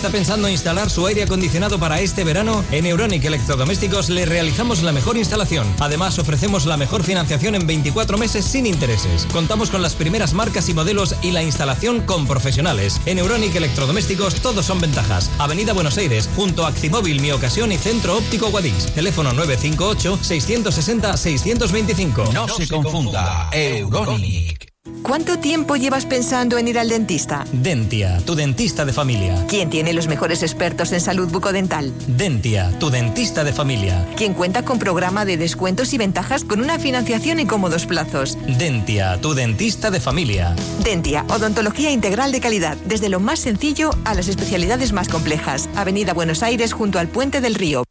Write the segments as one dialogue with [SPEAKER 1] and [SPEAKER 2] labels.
[SPEAKER 1] ¿Está pensando instalar su aire acondicionado para este verano? En Euronic Electrodomésticos le realizamos la mejor instalación. Además, ofrecemos la mejor financiación en 24 meses sin intereses. Contamos con las primeras marcas y modelos y la instalación con profesionales. En Euronic Electrodomésticos todos son ventajas. Avenida Buenos Aires, junto a Actimóvil, Mi Ocasión y Centro Óptico Guadix. Teléfono 958-660-625.
[SPEAKER 2] No se confunda, Euronic.
[SPEAKER 3] ¿Cuánto tiempo llevas pensando en ir al dentista?
[SPEAKER 1] Dentia, tu dentista de familia.
[SPEAKER 3] ¿Quién tiene los mejores expertos en salud bucodental?
[SPEAKER 1] Dentia, tu dentista de familia.
[SPEAKER 3] ¿Quién cuenta con programa de descuentos y ventajas con una financiación en cómodos plazos?
[SPEAKER 1] Dentia, tu dentista de familia.
[SPEAKER 3] Dentia, odontología integral de calidad, desde lo más sencillo a las especialidades más complejas. Avenida Buenos Aires, junto al Puente del Río.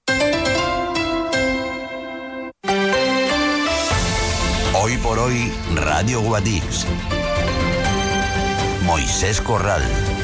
[SPEAKER 2] Hoy por hoy, Radio Guadix. Moisés Corral.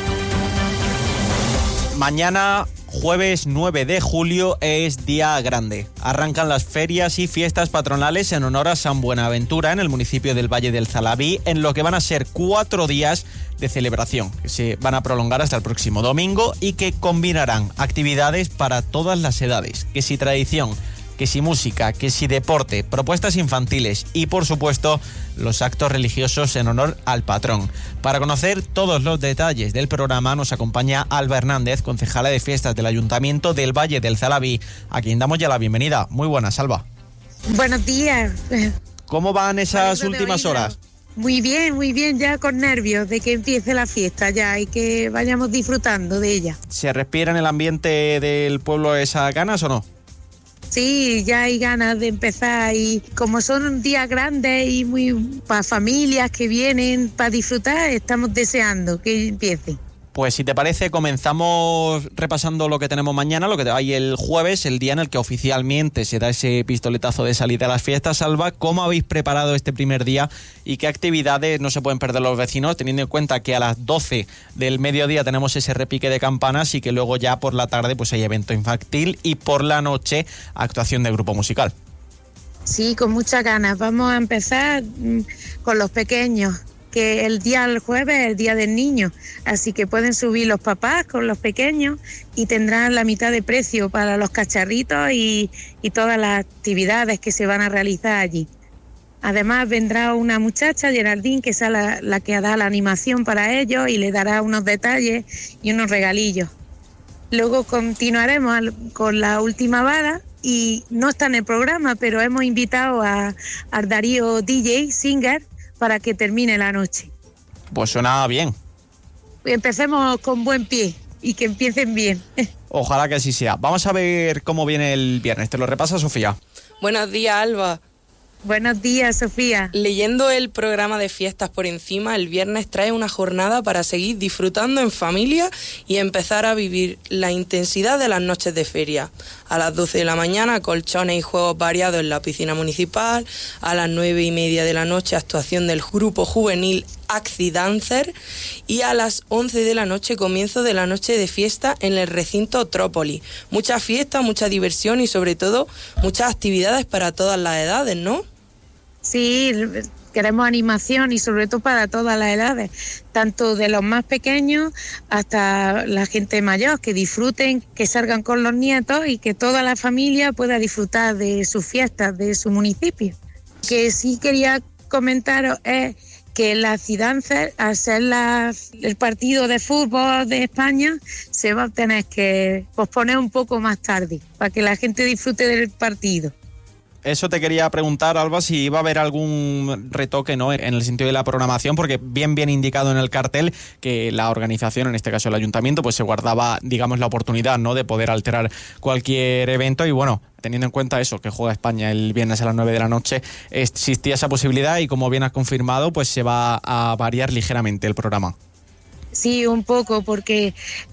[SPEAKER 4] Mañana, jueves 9 de julio, es día grande. Arrancan las ferias y fiestas patronales en honor a San Buenaventura en el municipio del Valle del Zalabí, en lo que van a ser 4 días de celebración, que se van a prolongar hasta el próximo domingo y que combinarán actividades para todas las edades, que si tradición, que si música, que si deporte, propuestas infantiles y, por supuesto, los actos religiosos en honor al patrón. Para conocer todos los detalles del programa nos acompaña Alba Hernández, concejala de fiestas del Ayuntamiento del Valle del Zalabí, a quien damos ya la bienvenida. Muy buenas, Alba.
[SPEAKER 5] Buenos días.
[SPEAKER 4] ¿Cómo van esas últimas horas?
[SPEAKER 5] Muy bien, ya con nervios de que empiece la fiesta ya y que vayamos disfrutando de ella.
[SPEAKER 4] ¿Se respira en el ambiente del pueblo esas ganas o no?
[SPEAKER 5] Sí, ya hay ganas de empezar y como son días grandes y muy para familias que vienen para disfrutar, estamos deseando que empiece.
[SPEAKER 4] Pues si te parece, comenzamos repasando lo que tenemos mañana, lo que hay el jueves, el día en el que oficialmente se da ese pistoletazo de salida a las fiestas. Alba, ¿cómo habéis preparado este primer día y qué actividades no se pueden perder los vecinos, teniendo en cuenta que a las 12 del mediodía tenemos ese repique de campanas y que luego ya por la tarde pues hay evento infantil y por la noche actuación de grupo musical?
[SPEAKER 5] Sí, con muchas ganas. Vamos a empezar con los pequeños, que el jueves es el día del niño, así que pueden subir los papás con los pequeños y tendrán la mitad de precio para los cacharritos y todas las actividades que se van a realizar allí. Además vendrá una muchacha, Geraldine, que es la que da la animación para ellos y le dará unos detalles y unos regalillos. Luego continuaremos con la última vara y no está en el programa, pero hemos invitado a Darío DJ Singer para que termine la noche.
[SPEAKER 4] Pues suena bien.
[SPEAKER 5] Empecemos con buen pie y que empiecen bien.
[SPEAKER 4] Ojalá que así sea. Vamos a ver cómo viene el viernes. Te lo repasa Sofía.
[SPEAKER 6] Buenos días, Alba.
[SPEAKER 5] Buenos días, Sofía.
[SPEAKER 6] Leyendo el programa de fiestas por encima, el viernes trae una jornada para seguir disfrutando en familia y empezar a vivir la intensidad de las noches de feria. A las 12 de la mañana, colchones y juegos variados en la piscina municipal. A las 9:30 de la noche, actuación del grupo juvenil Axi Dancer. Y a las 11 de la noche, comienzo de la noche de fiesta en el recinto Trópoli. Mucha fiesta, mucha diversión y sobre todo muchas actividades para todas las edades, ¿no?
[SPEAKER 5] Sí, queremos animación y sobre todo para todas las edades, tanto de los más pequeños hasta la gente mayor, que disfruten, que salgan con los nietos y que toda la familia pueda disfrutar de sus fiestas, de su municipio. Que sí quería comentaros es que la Cidancer, al ser el partido de fútbol de España, se va a tener que posponer un poco más tarde para que la gente disfrute del partido.
[SPEAKER 4] Eso te quería preguntar, Alba, si iba a haber algún retoque, ¿no?, en el sentido de la programación, porque bien indicado en el cartel que la organización, en este caso el ayuntamiento, pues se guardaba, digamos, la oportunidad, ¿no?, de poder alterar cualquier evento y bueno, teniendo en cuenta eso, que juega España el viernes a las 9 de la noche, existía esa posibilidad y como bien has confirmado, pues se va a variar ligeramente el programa.
[SPEAKER 5] Sí, un poco, porque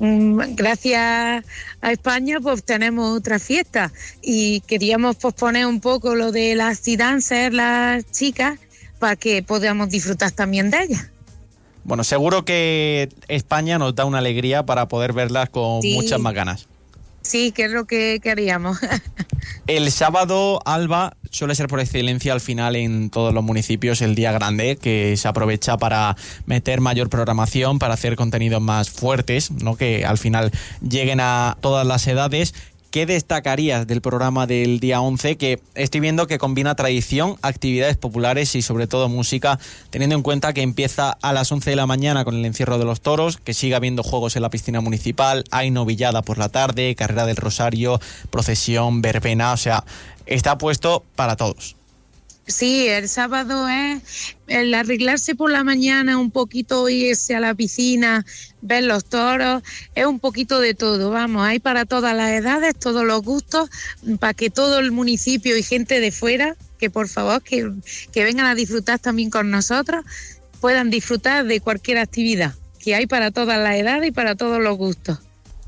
[SPEAKER 5] gracias a España pues tenemos otra fiesta y queríamos posponer un poco lo de las Cidancer, las chicas, para que podamos disfrutar también de ellas.
[SPEAKER 4] Bueno, seguro que España nos da una alegría para poder verlas con muchas más ganas.
[SPEAKER 5] Sí, que es lo que queríamos.
[SPEAKER 4] El sábado, Alba, suele ser por excelencia al final en todos los municipios el día grande, que se aprovecha para meter mayor programación, para hacer contenidos más fuertes, ¿no? Que al final lleguen a todas las edades. ¿Qué destacarías del programa del día 11? Que estoy viendo que combina tradición, actividades populares y sobre todo música, teniendo en cuenta que empieza a las 11 de la mañana con el encierro de los toros, que sigue habiendo juegos en la piscina municipal, hay novillada por la tarde, carrera del Rosario, procesión, verbena, o sea, está puesto para todos.
[SPEAKER 5] Sí, el sábado es el arreglarse por la mañana, un poquito irse a la piscina, ver los toros, es un poquito de todo, vamos, hay para todas las edades, todos los gustos, para que todo el municipio y gente de fuera, que por favor que vengan a disfrutar también con nosotros, puedan disfrutar de cualquier actividad, que hay para todas las edades y para todos los gustos.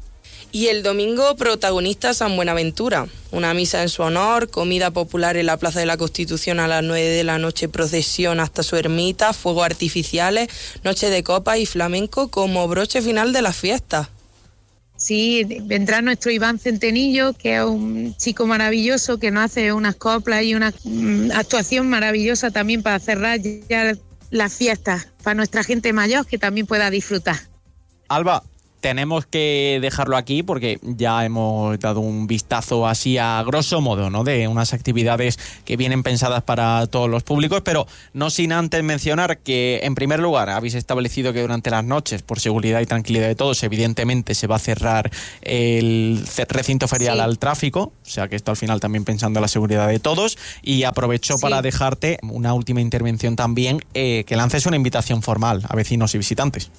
[SPEAKER 6] Y el domingo, protagonista San Buenaventura. Una misa en su honor, comida popular en la Plaza de la Constitución a las 9 de la noche, procesión hasta su ermita, fuegos artificiales, noche de copas y flamenco como broche final de las fiestas.
[SPEAKER 5] Sí, vendrá nuestro Iván Centenillo, que es un chico maravilloso que nos hace unas coplas y una actuación maravillosa también para cerrar ya las fiestas, para nuestra gente mayor que también pueda disfrutar.
[SPEAKER 4] Alba, tenemos que dejarlo aquí porque ya hemos dado un vistazo así a grosso modo, ¿no? De unas actividades que vienen pensadas para todos los públicos, pero no sin antes mencionar que, en primer lugar, habéis establecido que durante las noches, por seguridad y tranquilidad de todos, evidentemente se va a cerrar el recinto ferial al tráfico, o sea que esto al final también pensando en la seguridad de todos, y aprovecho para dejarte una última intervención también, que lances una invitación formal a vecinos y visitantes.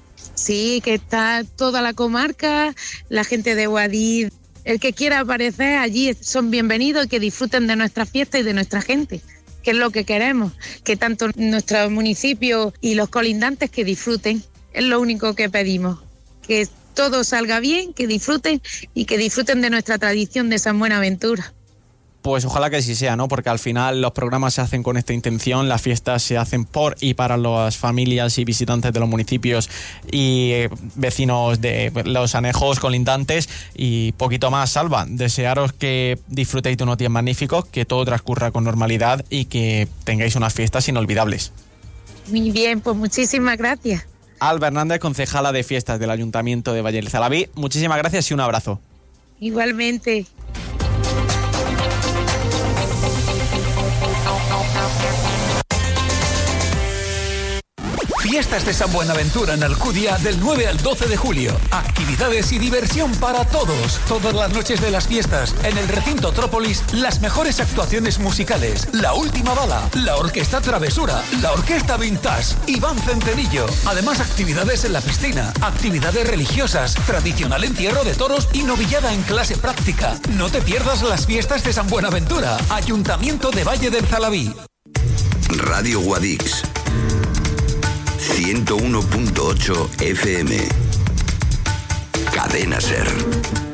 [SPEAKER 5] Sí, que está toda la comarca, la gente de Guadix, el que quiera aparecer allí son bienvenidos y que disfruten de nuestra fiesta y de nuestra gente, que es lo que queremos, que tanto nuestro municipio y los colindantes que disfruten, es lo único que pedimos, que todo salga bien, que disfruten y que disfruten de nuestra tradición de San Buenaventura.
[SPEAKER 4] Pues ojalá que así sea, ¿no? Porque al final los programas se hacen con esta intención, las fiestas se hacen por y para las familias y visitantes de los municipios y vecinos de los anejos colindantes y poquito más. Alba, desearos que disfrutéis de unos días magníficos, que todo transcurra con normalidad y que tengáis unas fiestas inolvidables.
[SPEAKER 5] Muy bien, pues muchísimas gracias.
[SPEAKER 4] Alba Hernández, concejala de fiestas del Ayuntamiento de Valle del Zalabí, muchísimas gracias y un abrazo.
[SPEAKER 5] Igualmente.
[SPEAKER 7] Fiestas de San Buenaventura en Alcudia del 9 al 12 de julio. Actividades y diversión para todos. Todas las noches de las fiestas. En el recinto Trópolis, las mejores actuaciones musicales. La Última Bala, la Orquesta Travesura, la Orquesta Vintage, Iván Centenillo. Además, actividades en la piscina, actividades religiosas, tradicional entierro de toros y novillada en clase práctica. No te pierdas las fiestas de San Buenaventura. Ayuntamiento de Valle del Zalabí.
[SPEAKER 2] Radio Guadix 101.8 FM. Cadena Ser.